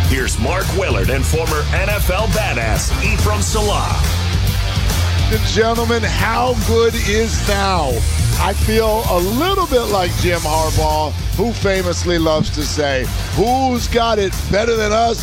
Here's Mark Willard and former NFL badass Ephraim Salah. Gentlemen, how good is now? I feel a little bit like Jim Harbaugh, who famously loves to say, who's got it better than us?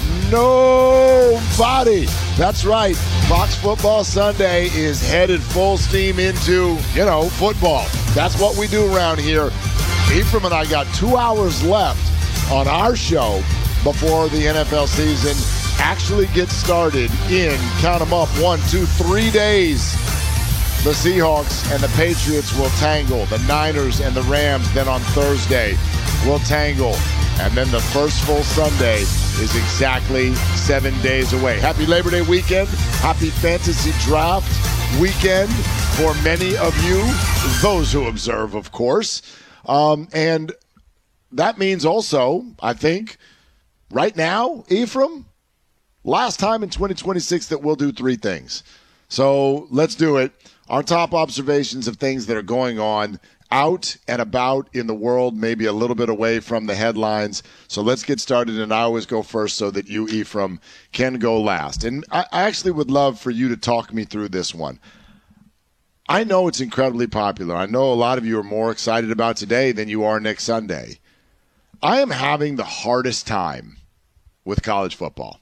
Nobody. That's right. Fox Football Sunday is headed full steam into, football. That's what we do around here. Ephraim and I got 2 hours left on our show before the NFL season actually gets started in, count them up, 1, 2, 3 days. The Seahawks and the Patriots will tangle. The Niners and the Rams then on Thursday will tangle. And then the first full Sunday is exactly 7 days away. Happy Labor Day weekend. Happy Fantasy Draft weekend for many of you, those who observe, of course. And that means also, I think, right now, Ephraim, last time in 2026 that we'll do 3 things. So let's do it. Our top observations of things that are going on out and about in the world, maybe a little bit away from the headlines. So let's get started, and I always go first so that you, Ephraim, can go last. And I actually would love for you to talk me through this one. I know it's incredibly popular. I know a lot of you are more excited about today than you are next Sunday. I am having the hardest time with college football.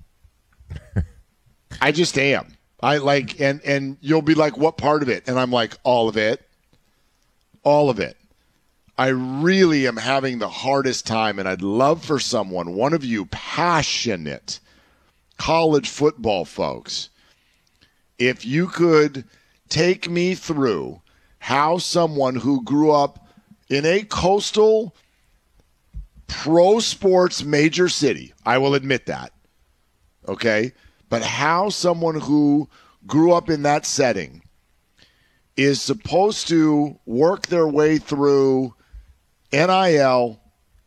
I just am. And you'll be like, what part of it? And I'm like, all of it. All of it. I really am having the hardest time, and I'd love for someone, one of you passionate college football folks, if you could take me through how someone who grew up in a coastal pro sports major city, I will admit that, okay, but how someone who grew up in that setting is supposed to work their way through NIL,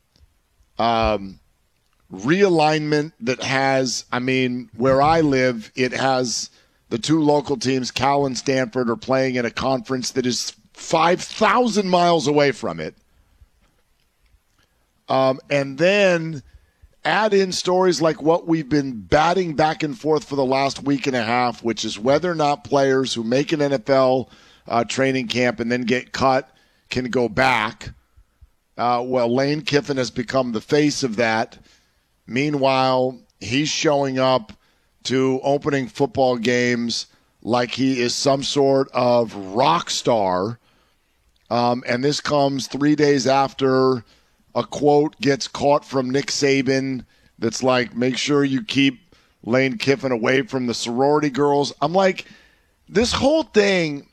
realignment that has, where I live, it has the 2 local teams, Cal and Stanford, are playing in a conference that is 5,000 miles away from it. And then add in stories like what we've been batting back and forth for the last week and a half, which is whether or not players who make an NFL training camp and then get cut can go back. Lane Kiffin has become the face of that. Meanwhile, he's showing up to opening football games like he is some sort of rock star. And this comes 3 days after a quote gets caught from Nick Saban that's like, make sure you keep Lane Kiffin away from the sorority girls. I'm like, this whole thing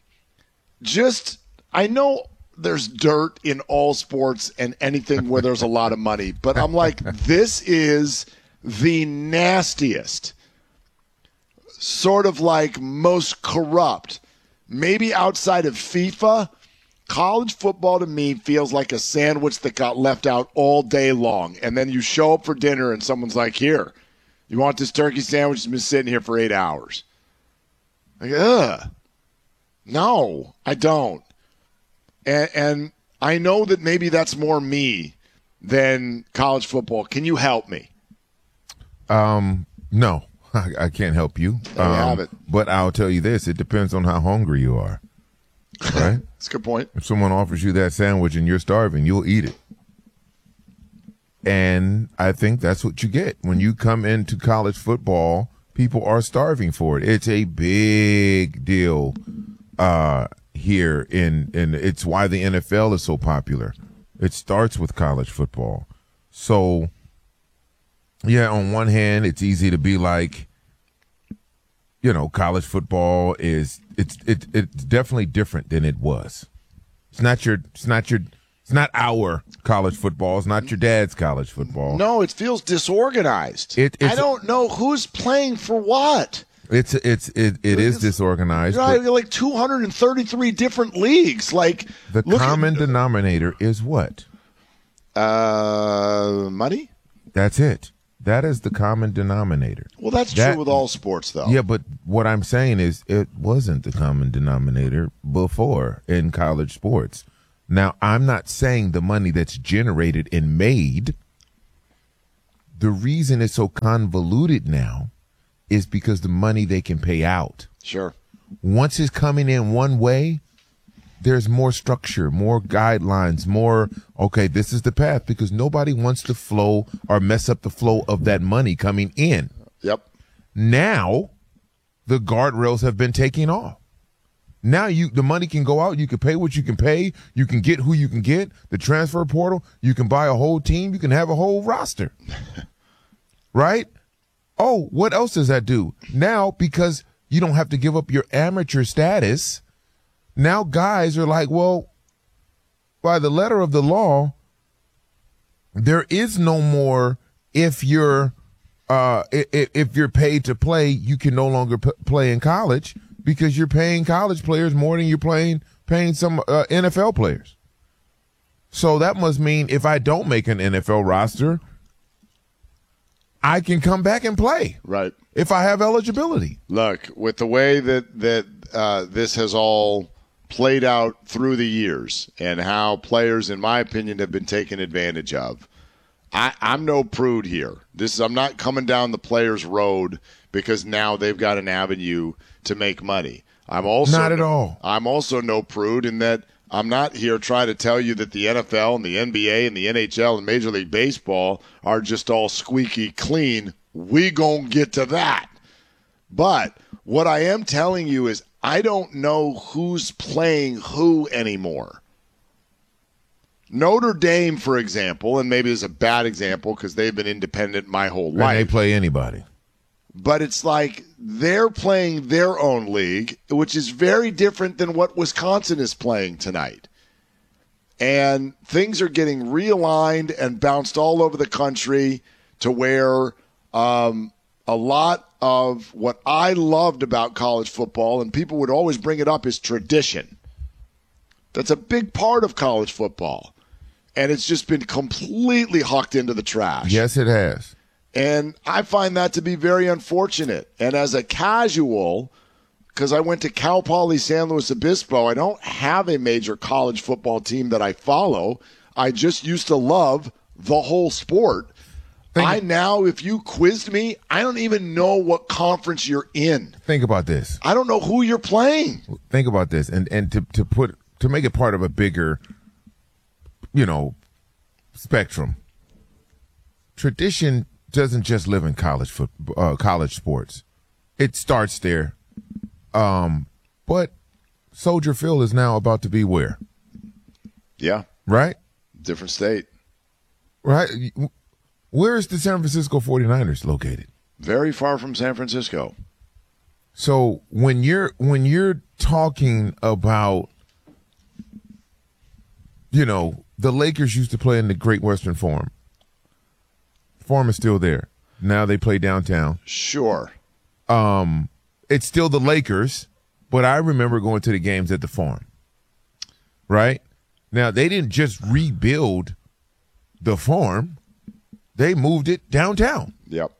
I know there's dirt in all sports and anything where there's a lot of money, but I'm like, this is the nastiest, sort of like most corrupt, maybe outside of FIFA. College football to me feels like a sandwich that got left out all day long. And then you show up for dinner and someone's like, here, you want this turkey sandwich? It's been sitting here for 8 hours. Like, ugh. No, I don't. And I know that maybe that's more me than college football. Can you help me? No, I can't help you. There you have it. But I'll tell you this. It depends on how hungry you are. Right? That's a good point. If someone offers you that sandwich and you're starving, you'll eat it. And I think that's what you get. When you come into college football, people are starving for it. It's a big deal here and it's why the NFL is so popular. It starts with college football. So, yeah, on one hand, it's easy to be like, college football it's definitely different than it was. It's not our college football. It's not your dad's college football. No, it feels disorganized. I don't know who's playing for what. It is disorganized. Like 233 different leagues. Like the common denominator is what? Money. That's it. That is the common denominator. Well, that's true with all sports, though. Yeah, but what I'm saying is it wasn't the common denominator before in college sports. Now, I'm not saying the money that's generated and made the reason it's so convoluted now is because the money they can pay out. Sure. Once it's coming in one way, there's more structure, more guidelines, more, okay, this is the path, because nobody wants to flow or mess up the flow of that money coming in. Yep. Now, the guardrails have been taken off. Now the money can go out. You can pay what you can pay. You can get who you can get. The transfer portal, you can buy a whole team. You can have a whole roster. Right? Oh, what else does that do? Now, because you don't have to give up your amateur status, now guys are like, well, by the letter of the law, there is no more if you're paid to play, you can no longer play in college, because you're paying college players more than you're paying some NFL players. So that must mean if I don't make an NFL roster, I can come back and play. Right. If I have eligibility. Look, with the way that this has all played out through the years and how players, in my opinion, have been taken advantage of, I'm no prude here. I'm not coming down the players' road because now they've got an avenue to make money. I'm also not at all. I'm also no prude in that I'm not here trying to tell you that the NFL and the NBA and the NHL and Major League Baseball are just all squeaky clean. We gonna get to that. But what I am telling you is I don't know who's playing who anymore. Notre Dame, for example, and maybe it's a bad example because they've been independent my whole life. And they play anybody. But it's like they're playing their own league, which is very different than what Wisconsin is playing tonight. And things are getting realigned and bounced all over the country to where a lot of what I loved about college football, and people would always bring it up, is tradition. That's a big part of college football. And it's just been completely hucked into the trash. Yes, it has. And I find that to be very unfortunate. And as a casual, because I went to Cal Poly San Luis Obispo, I don't have a major college football team that I follow. I just used to love the whole sport. Now, if you quizzed me, I don't even know what conference you're in. Think about this. I don't know who you're playing. Think about this. And to make it part of a bigger, spectrum. Tradition doesn't just live in college sports. It starts there. But Soldier Field is now about to be where? Yeah. Right? Different state. Right? Where is the San Francisco 49ers located? Very far from San Francisco. So when you're talking about, the Lakers used to play in the Great Western Forum. Forum is still there. Now they play downtown. Sure. It's still the Lakers, but I remember going to the games at the Forum. Right? Now, they didn't just rebuild the Forum. They moved it downtown. Yep.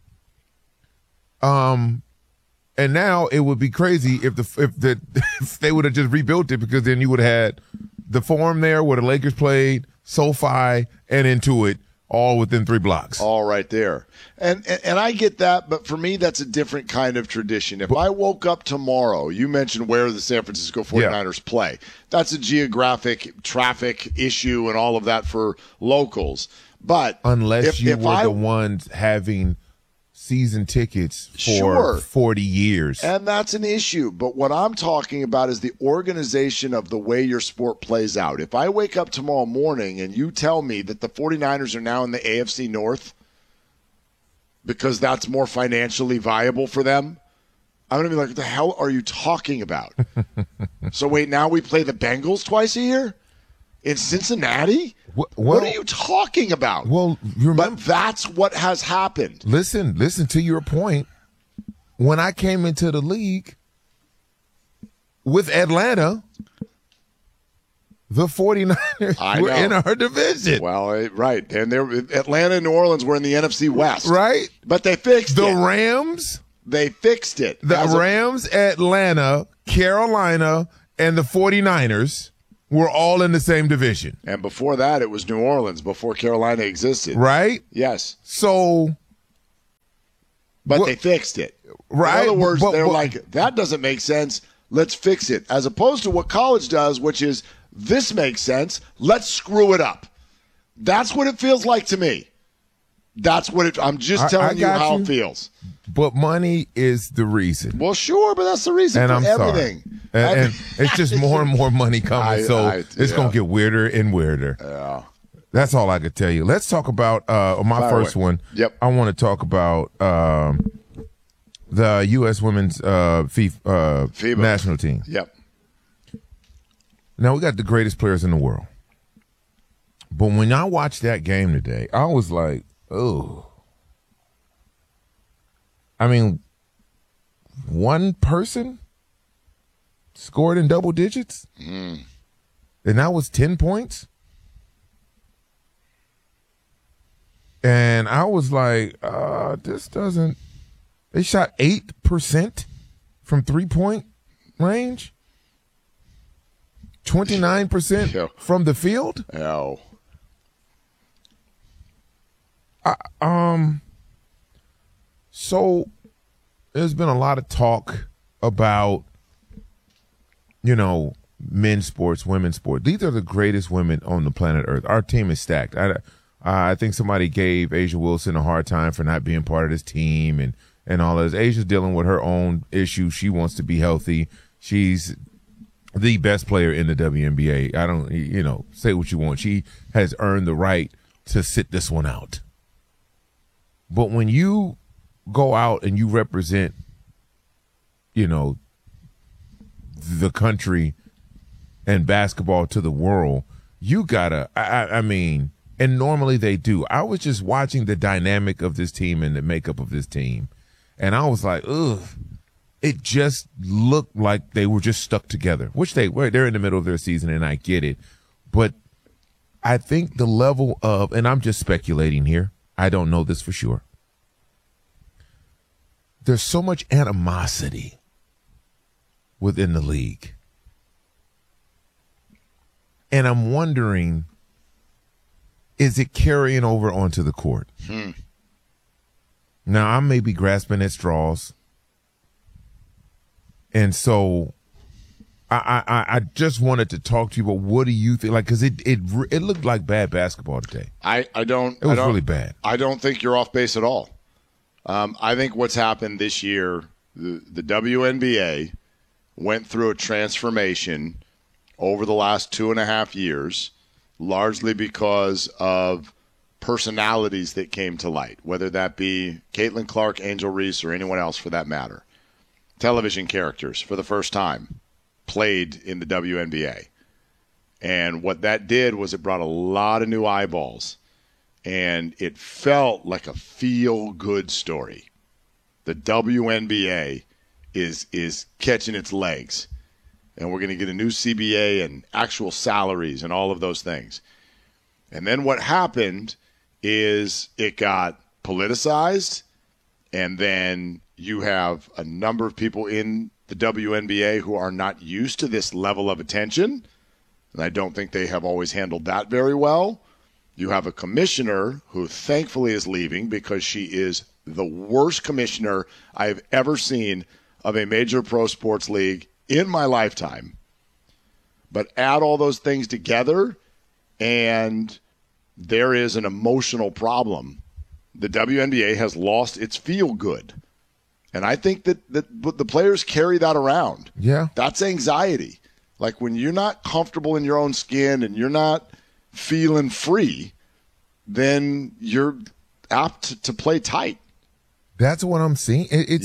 And now it would be crazy if they would have just rebuilt it, because then you would have had the Forum there where the Lakers played, SoFi, and Intuit, all within 3 blocks. All right there. And I get that, but for me, that's a different kind of tradition. If I woke up tomorrow, you mentioned where the San Francisco 49ers play. That's a geographic traffic issue and all of that for locals. But unless you were the ones having season tickets for 40 years. And that's an issue. But what I'm talking about is the organization of the way your sport plays out. If I wake up tomorrow morning and you tell me that the 49ers are now in the AFC North because that's more financially viable for them, I'm going to be like, what the hell are you talking about? So wait, now we play the Bengals twice a year? In Cincinnati? What are you talking about? Well, but that's what has happened. Listen to your point. When I came into the league with Atlanta, the 49ers were in our division. Well, right. And Atlanta and New Orleans were in the NFC West. Right. But they fixed it. The Rams. They fixed it. The Rams, Atlanta, Carolina, and the 49ers We're all in the same division. And before that, it was New Orleans, before Carolina existed. Right? Yes. So. But they fixed it. Right. In other words, they're like, that doesn't make sense. Let's fix it. As opposed to what college does, which is, this makes sense. Let's screw it up. That's what it feels like to me. That's what I'm just telling you how it feels. But money is the reason. Well, sure, but that's the reason and for I'm everything. Sorry. And it's just more and more money coming, it's going to get weirder and weirder. Yeah. That's all I could tell you. Let's talk about my first one. Yep. I want to talk about the U.S. Women's FIBA national team. Yep. Now, we got the greatest players in the world. But when I watched that game today, I was like, oh. I mean, one person scored in double digits? And that was 10 points? And I was like, this doesn't – they shot 8% from three-point range? 29% from the field? Oh. So there's been a lot of talk about, men's sports, women's sports. These are the greatest women on the planet Earth. Our team is stacked. I think somebody gave Asia Wilson a hard time for not being part of this team and all this. Asia's dealing with her own issues. She wants to be healthy. She's the best player in the WNBA. I don't, say what you want. She has earned the right to sit this one out. But when you go out and you represent, the country and basketball to the world, you gotta, and normally they do. I was just watching the dynamic of this team and the makeup of this team, and I was like, ugh. It just looked like they were just stuck together, which they're in the middle of their season, and I get it. But I think the level of, and I'm just speculating here, I don't know this for sure. There's so much animosity within the league. And I'm wondering, is it carrying over onto the court? Now, I may be grasping at straws. And so I just wanted to talk to you about what do you think? Like, because it looked like bad basketball today. It was really bad. I don't think you're off base at all. I think what's happened this year, the WNBA went through a transformation over the last 2.5 years, largely because of personalities that came to light, whether that be Caitlin Clark, Angel Reese, or anyone else for that matter. Television characters, for the first time, played in the WNBA. And what that did was it brought a lot of new eyeballs. And it felt like a feel-good story. The WNBA is catching its legs. And we're going to get a new CBA and actual salaries and all of those things. And then what happened is it got politicized, and then you have a number of people in the WNBA who are not used to this level of attention, and I don't think they have always handled that very well. You have a commissioner who thankfully is leaving because she is the worst commissioner I have ever seen of a major pro sports league in my lifetime. But add all those things together, and there is an emotional problem. The WNBA has lost its feel-good. And I think that the players carry that around. Yeah. That's anxiety. Like when you're not comfortable in your own skin and you're not feeling free, then you're apt to play tight. That's what I'm seeing.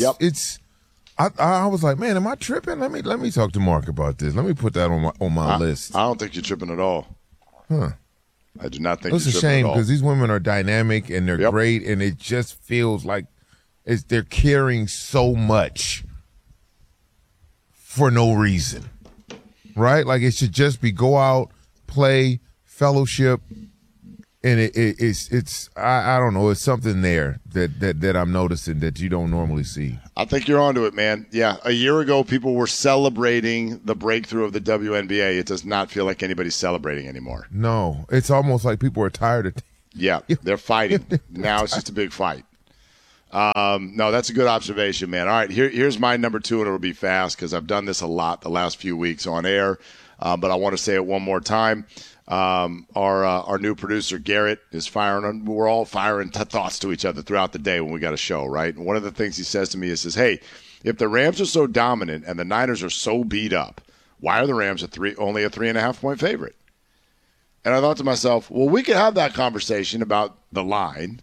I was like, man, am I tripping? Let me talk to Mark about this. Let me put that on my list. I don't think you're tripping at all. Huh. I do not think it's you're a tripping shame at all. because these women are dynamic and they're great, and it just feels like they're carrying so much for no reason, right? Like it should just be go out, play, fellowship, And it's I don't know, it's something there that I'm noticing that you don't normally see. I think you're onto it, man. Yeah, a year ago people were celebrating the breakthrough of the WNBA. It does not feel like anybody's celebrating anymore. No, it's almost like people are tired of. Yeah, they're fighting. Now it's just a big fight. No, that's a good observation, man. All right, here's my number 2, and it'll be fast because I've done this a lot the last few weeks on air, but I want to say it one more time. Our new producer, Garrett, is firing. We're all firing thoughts to each other throughout the day when we got a show, right? And one of the things he says to me is, hey, if the Rams are so dominant and the Niners are so beat up, why are the Rams only a 3.5-point favorite? And I thought to myself, well, we could have that conversation about the line.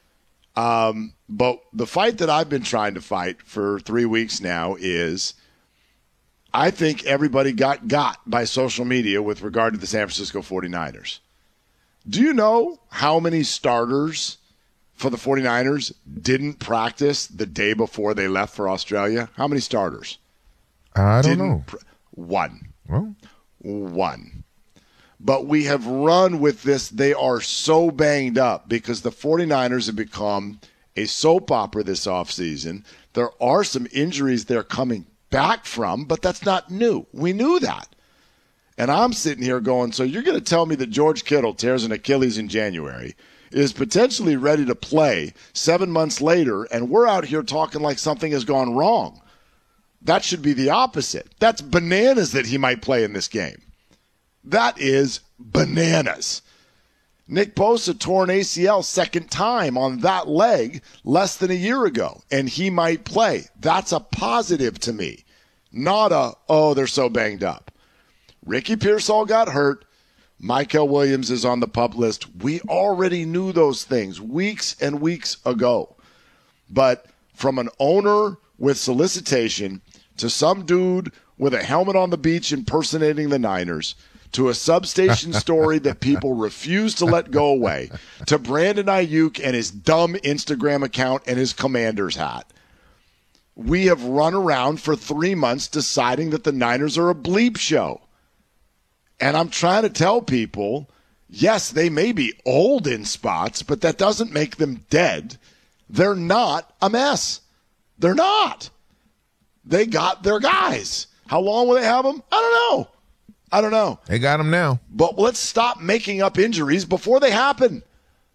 But the fight that I've been trying to fight for 3 weeks now is I think everybody got by social media with regard to the San Francisco 49ers. Do you know how many starters for the 49ers didn't practice the day before they left for Australia? How many starters? I don't know. One. Well, One. But we have run with this. They are so banged up because the 49ers have become a soap opera this offseason. There are some injuries they're coming back from, but that's not new. We knew that. And I'm sitting here going, so you're going to tell me that George Kittle tears an Achilles in January, is potentially ready to play 7 months later, and we're out here talking like something has gone wrong. That should be the opposite. That's bananas that he might play in this game. That is bananas. Nick Bosa tore an ACL second time on that leg less than a year ago, and he might play. That's a positive to me, not they're so banged up. Ricky Pearsall got hurt. Michael Williams is on the PUP list. We already knew those things weeks and weeks ago. But from an owner with solicitation to some dude with a helmet on the beach impersonating the Niners, to a substation story that people refuse to let go away, to Brandon Ayuk and his dumb Instagram account and his Commander's hat. We have run around for 3 months deciding that the Niners are a bleep show. And I'm trying to tell people, yes, they may be old in spots, but that doesn't make them dead. They're not a mess. They're not. They got their guys. How long will they have them? I don't know. They got them now. But let's stop making up injuries before they happen.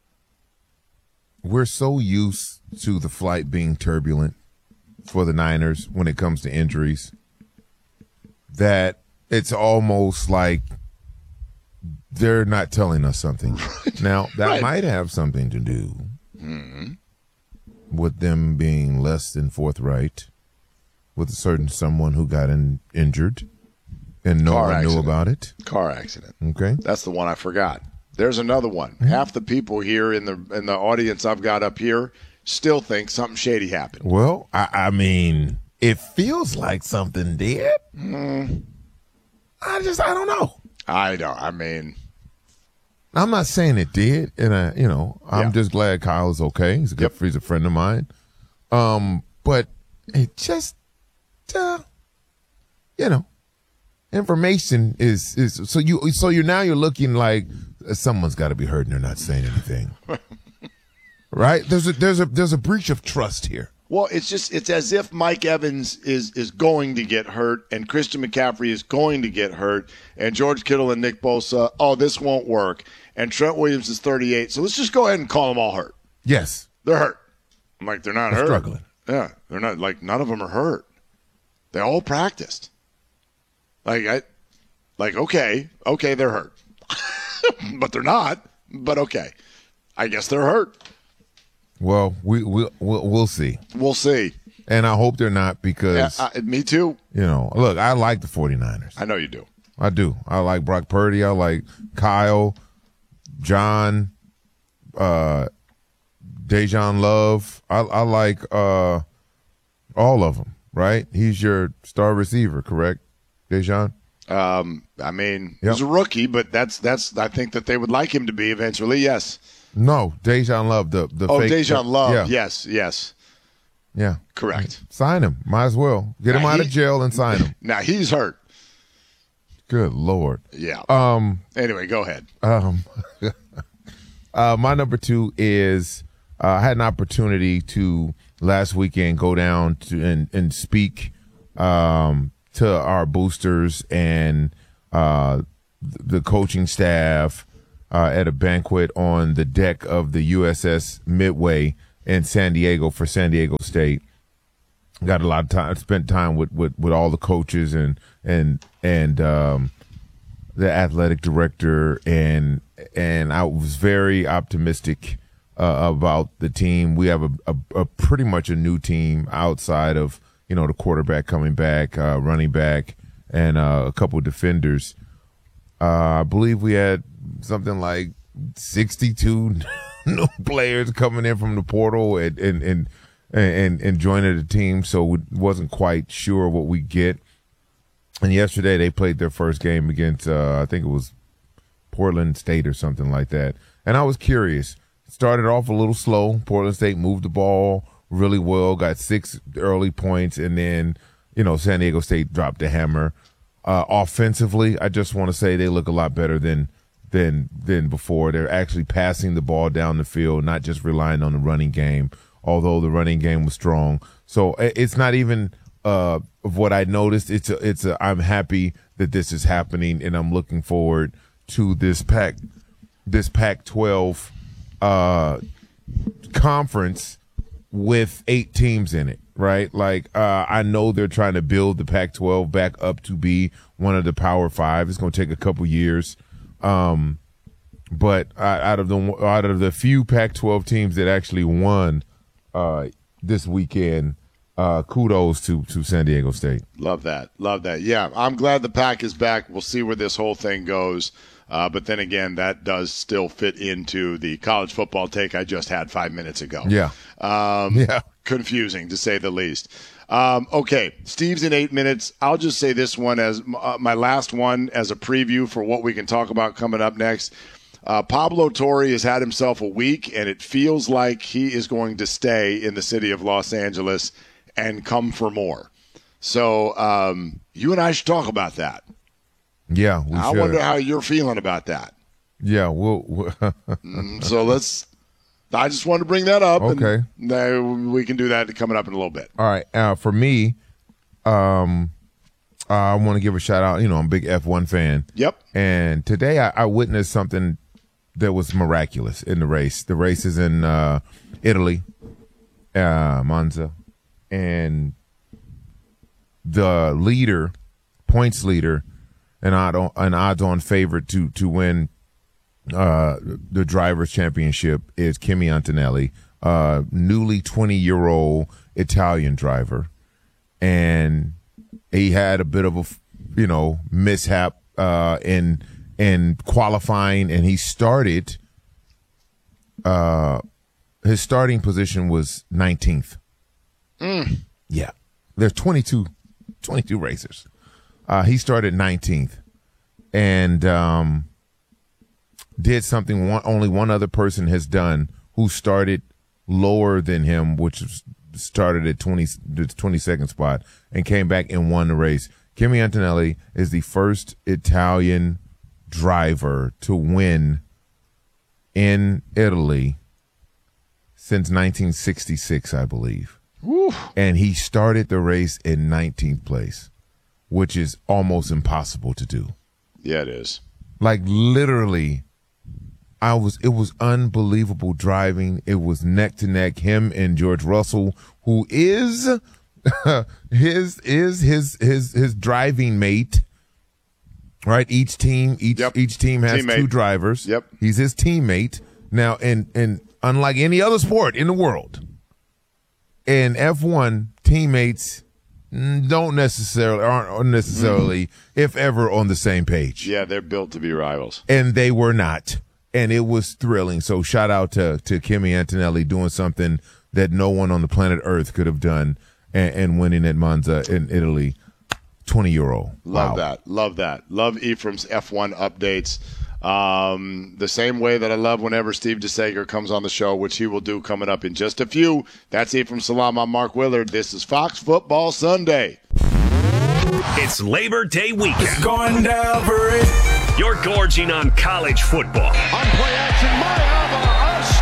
We're so used to the flight being turbulent for the Niners when it comes to injuries that it's almost like they're not telling us something. Now, that might have something to do with them being less than forthright with a certain someone who got injured. And no one knew about it. Car accident. Okay. That's the one I forgot. There's another one. Mm-hmm. Half the people here in the audience I've got up here still think something shady happened. Well, I mean, it feels like something did. I don't know. I'm not saying it did, and I'm just glad Kyle is okay. He's a friend of mine. But it just, information is so you're looking like someone's got to be hurt and they're not saying anything, right? There's a breach of trust here. Well, it's as if Mike Evans is going to get hurt and Christian McCaffrey is going to get hurt and George Kittle and Nick Bosa, this won't work, and Trent Williams is 38. So let's just go ahead and call them all hurt. Yes, they're hurt. I'm like, they're not hurt. Struggling. Yeah, they're not. Like, none of them are hurt. They all practiced. Okay, they're hurt. But they're not. But okay. I guess they're hurt. Well, we'll see. We'll see. And I hope they're not because me too. Look, I like the 49ers. I know you do. I do. I like Brock Purdy. I like Kyle, John, Dejan Love. I like all of them, right? He's your star receiver, correct? Dejan? He's a rookie, but that's I think that they would like him to be eventually, yes. No, Dejan Love, the fake. Dejan Love, yeah. Yes. Yeah. Correct. Sign him. Might as well. Get him out of jail and sign him. Now, he's hurt. Good Lord. Yeah. Anyway, go ahead. My number 2 is I had an opportunity to last weekend go down to and speak to our boosters and the coaching staff at a banquet on the deck of the USS Midway in San Diego for San Diego State. Got a lot of time, spent time with all the coaches and the athletic director, and I was very optimistic about the team. We have a pretty much a new team outside of, the quarterback coming back, running back, and a couple of defenders. I believe we had something like 62 new players coming in from the portal and joining the team, so we wasn't quite sure what we get. And yesterday they played their first game against, I think it was Portland State or something like that. And I was curious. Started off a little slow. Portland State moved the ball really well, got 6 early points, and then, San Diego State dropped the hammer. Offensively, I just want to say they look a lot better than before. They're actually passing the ball down the field, not just relying on the running game, although the running game was strong. So it's not even of what I noticed. I'm happy that this is happening, and I'm looking forward to this Pac-12 conference with 8 teams in it, right? Like, I know they're trying to build the Pac-12 back up to be one of the Power 5. It's going to take a couple years. But out of the few Pac-12 teams that actually won this weekend, kudos to San Diego State. Love that. Yeah, I'm glad the Pac is back. We'll see where this whole thing goes. But then again, that does still fit into the college football take I just had 5 minutes ago. Yeah. Confusing, to say the least. Okay, Steve's in 8 minutes. I'll just say this one as my last one as a preview for what we can talk about coming up next. Pablo Torre has had himself a week, and it feels like he is going to stay in the city of Los Angeles and come for more. So you and I should talk about that. Yeah, I wonder how you're feeling about that. Yeah, so I just wanted to bring that up. Okay. And we can do that coming up in a little bit. All right. For me, I want to give a shout out. I'm a big F1 fan. Yep. And today I witnessed something that was miraculous in the race. The race is in Italy, Monza, and the points leader, an odds-on favorite to win the drivers' championship is Kimi Antonelli, newly 20-year-old Italian driver, and he had a bit of a mishap in qualifying, and he started. His starting position was 19th. Yeah, there's 22 racers. He started 19th, and did something only one other person has done, who started lower than him, which started at the 22nd spot, and came back and won the race. Kimi Antonelli is the first Italian driver to win in Italy since 1966, I believe. Woo. And he started the race in 19th place, which is almost impossible to do. Yeah, it is. Like, literally, it was unbelievable driving. It was neck to neck. Him and George Russell, who is his driving mate, right? Each team has teammate. 2 drivers. Yep. He's his teammate. Now, and unlike any other sport in the world, in F1, teammates aren't necessarily, if ever, on the same page. Yeah, they're built to be rivals. And they were not. And it was thrilling. So shout out to Kimi Antonelli doing something that no one on the planet Earth could have done, and winning at Monza in Italy. 20-year-old. Love that. Love Ephraim's F1 updates. The same way that I love whenever Steve DeSager comes on the show, which he will do coming up in just a few. That's Ephraim Salam. I'm Mark Willard. This is Fox Football Sunday. It's Labor Day weekend. It's going down for it. You're gorging on college football. On play action, Mayava.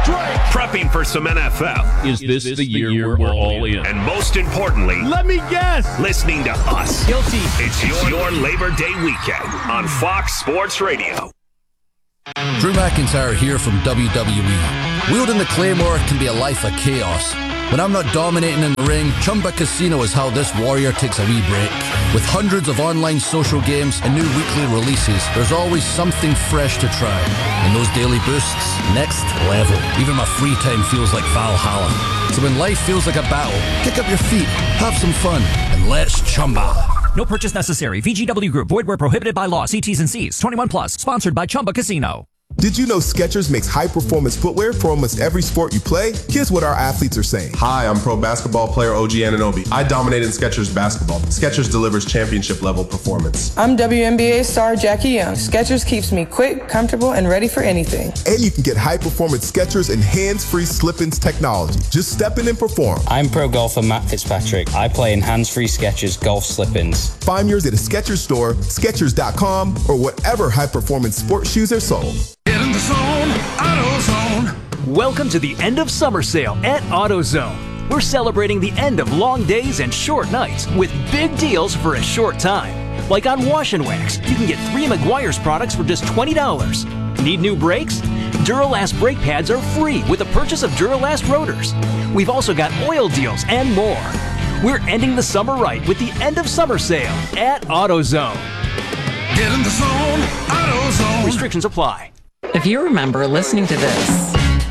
strike. Prepping for some NFL. Is this the year we're all in? And most importantly, Let me guess. listening to us. Guilty. It's your Labor Day weekend on Fox Sports Radio. Drew McIntyre here from WWE. Wielding the Claymore can be a life of chaos. When I'm not dominating in the ring, Chumba Casino is how this warrior takes a wee break. With hundreds of online social games and new weekly releases, there's always something fresh to try. And those daily boosts, next level. Even my free time feels like Valhalla. So when life feels like a battle, kick up your feet, have some fun, and let's chumba. No purchase necessary. VGW Group. Void where prohibited by law. See T's and C's. 21 plus. Sponsored by Chumba Casino. Did you know Skechers makes high-performance footwear for almost every sport you play? Here's what our athletes are saying. Hi, I'm pro basketball player OG Anunoby. I dominate in Skechers basketball. Skechers delivers championship-level performance. I'm WNBA star Jackie Young. Skechers keeps me quick, comfortable, and ready for anything. And you can get high-performance Skechers and hands-free slip-ins technology. Just step in and perform. I'm pro golfer Matt Fitzpatrick. I play in hands-free Skechers golf slip-ins. Find yours at a Skechers store, Skechers.com, or whatever high-performance sports shoes are sold. Get in the zone, AutoZone. Welcome to the end of summer sale at AutoZone. We're celebrating the end of long days and short nights with big deals for a short time. Like on Wash and Wax, you can get 3 Meguiar's products for just $20. Need new brakes? Duralast brake pads are free with the purchase of Duralast rotors. We've also got oil deals and more. We're ending the summer right with the end of summer sale at AutoZone. Get in the zone, AutoZone. Restrictions apply. If you remember listening to this,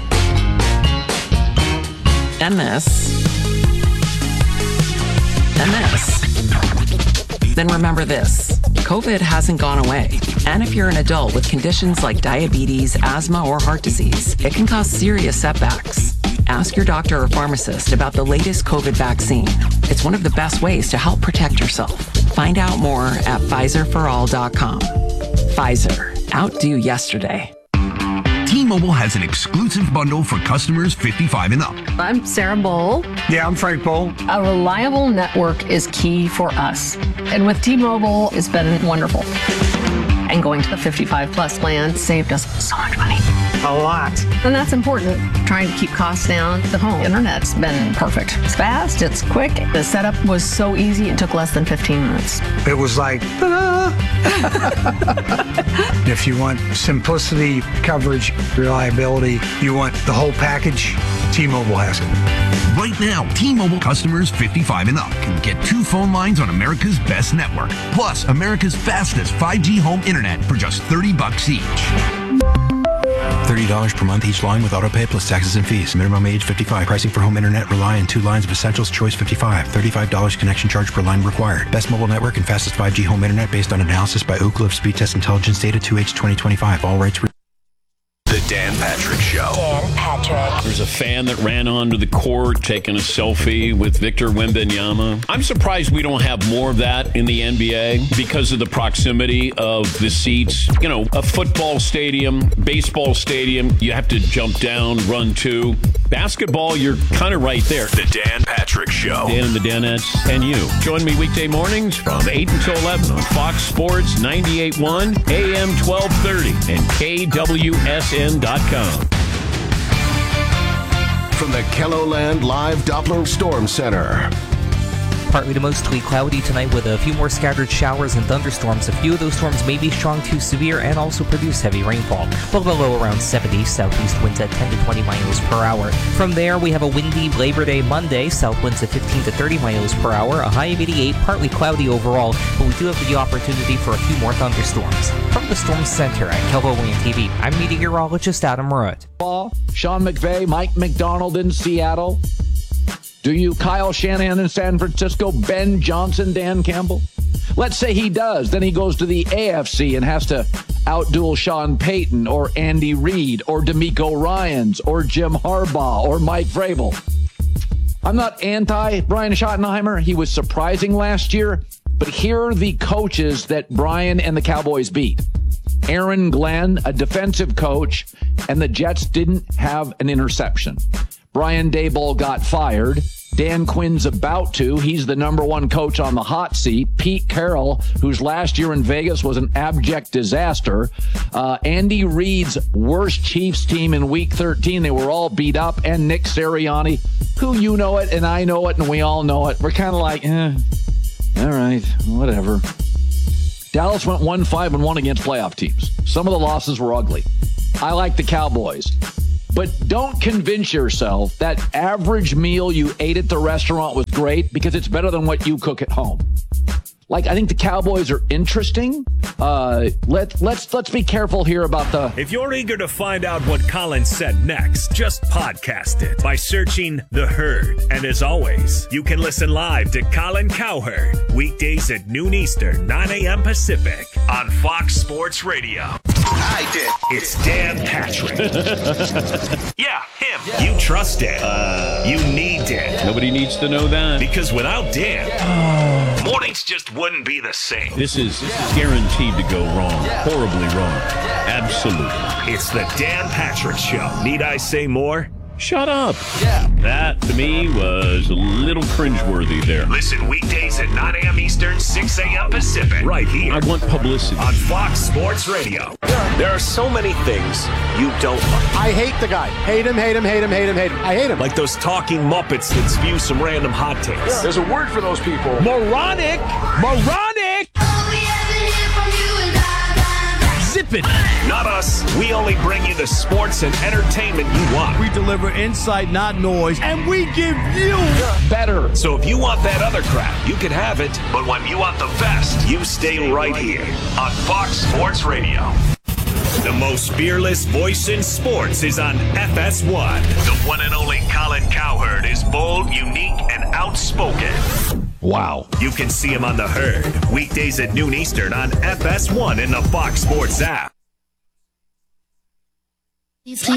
and this, and this, then remember this. COVID hasn't gone away. And if you're an adult with conditions like diabetes, asthma, or heart disease, it can cause serious setbacks. Ask your doctor or pharmacist about the latest COVID vaccine. It's one of the best ways to help protect yourself. Find out more at PfizerForAll.com. Pfizer. Outdo yesterday. T-Mobile has an exclusive bundle for customers 55 and up. I'm Sarah Bowl. Yeah, I'm Frank Bowl. A reliable network is key for us. And with T-Mobile, it's been wonderful. And going to the 55 plus plan saved us so much money. A lot. And that's important. Trying to keep costs down. The home internet's been perfect. It's fast, it's quick. The setup was so easy, it took less than 15 minutes. It was like, ta-da! If you want simplicity, coverage, reliability, you want the whole package, T-Mobile has it. Right now, T-Mobile customers 55 and up can get 2 phone lines on America's best network, plus America's fastest 5G home internet for just $30 each. $30 per month each line with autopay plus taxes and fees. Minimum age 55. Pricing for home internet rely on 2 lines of Essentials Choice 55. $35 connection charge per line required. Best mobile network and fastest 5G home internet based on analysis by Ookla of Speed Test Intelligence data 2H 2025. All rights. The Dan Patrick Show. Dan Patrick. There's a fan that ran onto the court taking a selfie with Victor Wembanyama. I'm surprised we don't have more of that in the NBA because of the proximity of the seats. You know, a football stadium, baseball stadium, you have to jump down, run to. Basketball, you're kind of right there. The Dan Patrick Show. Dan and the Danettes and you. Join me weekday mornings from 8 until 11 on Fox Sports 98.1, AM 1230, and KWSN.com. From the KELOLAND Live Doppler Storm Center. Partly to mostly cloudy tonight with a few more scattered showers and thunderstorms. A few of those storms may be strong to severe and also produce heavy rainfall. Well below around 70, southeast winds at 10 to 20 miles per hour. From there, we have a windy Labor Day Monday, south winds at 15 to 30 miles per hour, a high of 88, partly cloudy overall, but we do have the opportunity for a few more thunderstorms. From the Storm Center at KELOLAND TV, I'm meteorologist Adam Rudd. Sean McVay, Mike McDonald in Seattle. Do you Kyle Shanahan in San Francisco, Ben Johnson, Dan Campbell? Let's say he does. Then he goes to the AFC and has to outduel Sean Payton or Andy Reid or DeMeco Ryans or Jim Harbaugh or Mike Vrabel. I'm not anti Brian Schottenheimer. He was surprising last year. But here are the coaches that Brian and the Cowboys beat. Aaron Glenn, a defensive coach, and the Jets didn't have an interception. Brian Daboll got fired. Dan Quinn's about to. He's the number one coach on the hot seat. Pete Carroll, whose last year in Vegas was an abject disaster. Andy Reid's worst Chiefs team in Week 13. They were all beat up. And Nick Sirianni, who you know it and I know it and we all know it. We're kind of like, all right, whatever. Dallas went 1-5-1 against playoff teams. Some of the losses were ugly. I like the Cowboys. But don't convince yourself that average meal you ate at the restaurant was great because it's better than what you cook at home. Like, I think the Cowboys are interesting. Let's be careful here about the... If you're eager to find out what Colin said next, just podcast it by searching The Herd. And as always, you can listen live to Colin Cowherd, weekdays at noon Eastern, 9 a.m. Pacific, on Fox Sports Radio. I did. It's Dan Patrick. Yeah, him. Yeah. You trust Dan. You need Dan. Nobody needs to know that. Because without Dan, mornings just wouldn't be the same. This is guaranteed to go wrong. Horribly wrong. Absolutely. It's the Dan Patrick Show. Need I say more? Shut up. Yeah. That, to me, was a little cringeworthy there. Listen weekdays at 9 a.m. Eastern, 6 a.m. Pacific. Right here. I want publicity. On Fox Sports Radio. There are so many things you don't like. I hate the guy. Hate him, hate him, hate him, hate him, hate him. I hate him. Like those talking Muppets that spew some random hot takes. Yeah. There's a word for those people. Moronic. Moronic. Zip it. Not us. We only bring you the sports and entertainment you want. We deliver insight, not noise, and we give you better. So if you want that other crap, you can have it. But when you want the best, you stay right here on Fox Sports Radio. The most fearless voice in sports is on FS1. The one and only Colin Cowherd is bold, unique, and outspoken. Wow. You can see him on The Herd, weekdays at noon Eastern on FS1 in the Fox Sports app.